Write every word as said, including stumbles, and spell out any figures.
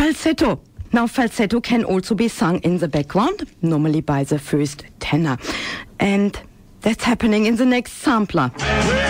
falsetto. Now, falsetto can also be sung in the background, normally by the first tenor. And that's happening in the next sampler.